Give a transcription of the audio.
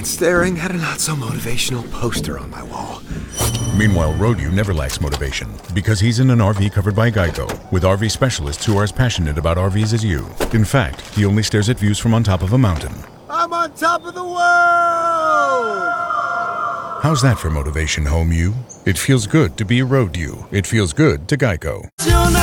staring at a not-so-motivational poster on my wall. Meanwhile, Road-U never lacks motivation because he's in an RV covered by Geico, with RV specialists who are as passionate about RVs as you. In fact, he only stares at views from on top of a mountain. I'm on top of the world! How's that for motivation, Home U? It feels good to be Road-U. It feels good to Geico.